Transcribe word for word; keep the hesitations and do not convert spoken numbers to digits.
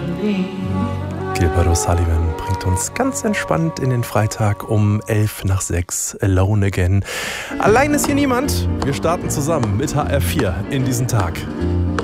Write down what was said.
Gilbert O'Sullivan bringt uns ganz entspannt in den Freitag um elf nach sechs. Alone Again. Allein ist hier niemand. Wir starten zusammen mit H R vier in diesen Tag.